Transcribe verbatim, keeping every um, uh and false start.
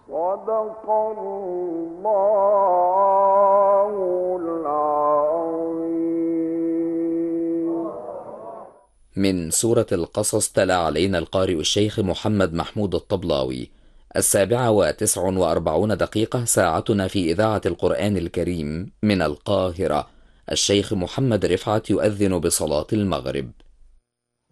صدق الله العظيم. من سورة القصص تلا علينا القارئ الشيخ محمد محمود الطبلاوي. السابعة وتسع وأربعون دقيقة ساعتنا في إذاعة القرآن الكريم من القاهرة. الشيخ محمد رفعت يؤذن بصلاة المغرب.